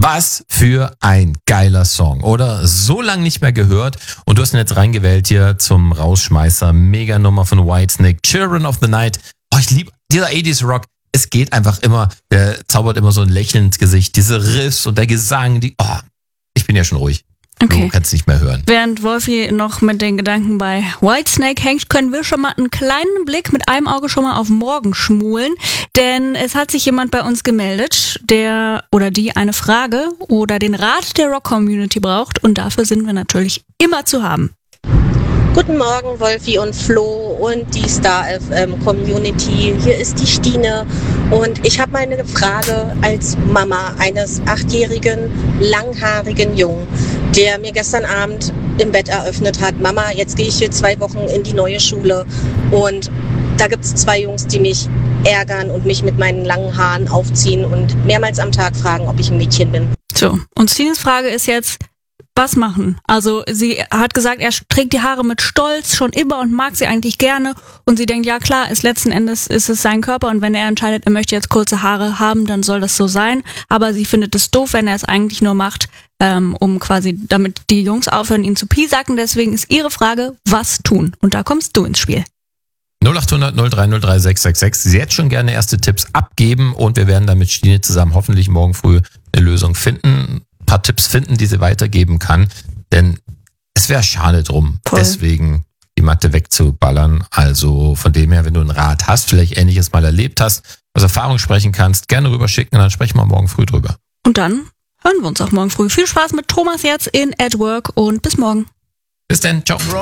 Was für ein geiler Song, oder? So lange nicht mehr gehört und du hast ihn jetzt reingewählt hier zum Rausschmeißer. Mega-Nummer von Whitesnake, Children of the Night. Oh, ich liebe dieser 80s Rock. Es geht einfach immer, der zaubert immer so ein Lächeln ins Gesicht. Diese Riffs und der Gesang, ich bin ja schon ruhig. Okay. Du kannst nicht mehr hören. Während Wolfi noch mit den Gedanken bei Whitesnake hängt, können wir schon mal einen kleinen Blick mit einem Auge schon mal auf morgen schmulen. Denn es hat sich jemand bei uns gemeldet, der oder die eine Frage oder den Rat der Rock-Community braucht. Und dafür sind wir natürlich immer zu haben. Guten Morgen, Wolfi und Flo und die Star FM Community. Hier ist die Stine und ich habe mal eine Frage als Mama eines 8-jährigen, langhaarigen Jungen, der mir gestern Abend im Bett eröffnet hat: Mama, jetzt gehe ich hier 2 Wochen in die neue Schule und da gibt es 2 Jungs, die mich ärgern und mich mit meinen langen Haaren aufziehen und mehrmals am Tag fragen, ob ich ein Mädchen bin. So, und Stines Frage ist jetzt: Was machen? Also sie hat gesagt, er trägt die Haare mit Stolz schon immer und mag sie eigentlich gerne. Und sie denkt, ja klar, letzten Endes ist es sein Körper und wenn er entscheidet, er möchte jetzt kurze Haare haben, dann soll das so sein. Aber sie findet es doof, wenn er es eigentlich nur macht, um quasi, damit die Jungs aufhören, ihn zu piesacken. Deswegen ist ihre Frage, was tun? Und da kommst du ins Spiel. 0800 030 666. Jetzt schon gerne erste Tipps abgeben und wir werden dann mit Stine zusammen hoffentlich morgen früh eine Lösung finden. Paar Tipps finden, die sie weitergeben kann, denn es wäre schade drum, Voll. deswegen die Matte wegzuballern. Also von dem her, wenn du einen Rat hast, vielleicht Ähnliches mal erlebt hast, aus Erfahrung sprechen kannst, gerne rüberschicken und dann sprechen wir morgen früh drüber. Und dann hören wir uns auch morgen früh. Viel Spaß mit Thomas jetzt in At Work und bis morgen. Bis dann, ciao.